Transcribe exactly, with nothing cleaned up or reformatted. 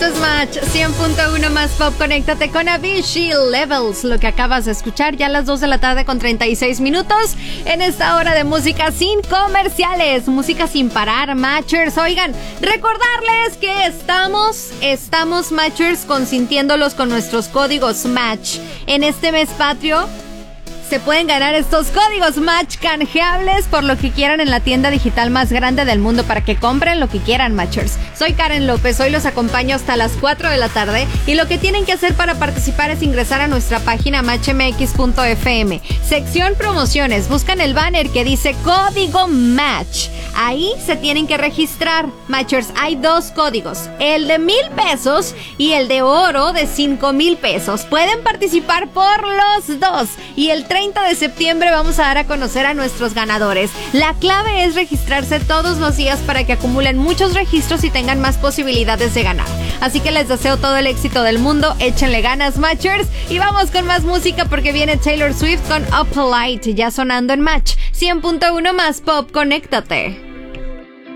Esto es Match cien punto uno más Pop. Conéctate con Avicii Levels. Lo que acabas de escuchar ya a las dos de la tarde con treinta y seis minutos. En esta hora de música sin comerciales. Música sin parar, Matchers. Oigan, recordarles que estamos, estamos Matchers consintiéndolos con nuestros códigos Match. En este mes patrio se pueden ganar estos códigos Match canjeables por lo que quieran en la tienda digital más grande del mundo para que compren lo que quieran, Matchers. Soy Karen López, hoy los acompaño hasta las cuatro de la tarde y lo que tienen que hacer para participar es ingresar a nuestra página match m x punto f m. Sección promociones, buscan el banner que dice código Match. Ahí se tienen que registrar, Matchers. Hay dos códigos, el de mil pesos y el de oro de cinco mil pesos. Pueden participar por los dos y el treinta de septiembre vamos a dar a conocer a nuestros ganadores. La clave es registrarse todos los días para que acumulen muchos registros y tengan más posibilidades de ganar. Así que les deseo todo el éxito del mundo, échenle ganas, Matchers, y vamos con más música porque viene Taylor Swift con Up Light, ya sonando en Match cien punto uno más Pop. Conéctate.